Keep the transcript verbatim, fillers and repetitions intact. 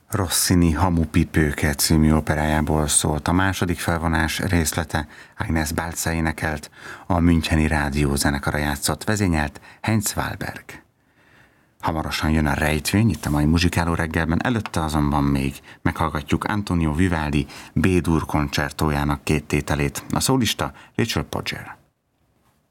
Rossini Hamupipőke című operájából szólt a második felvonás részlete, Agnes Balza énekelt, a Müncheni Rádiózenekara játszott, vezényelt Heinz Wahlberg. Hamarosan jön a rejtvény itt a mai muzsikáló reggelben, előtte azonban még meghallgatjuk Antonio Vivaldi B-dur koncertójának két tételét, a szólista Rachel Podger.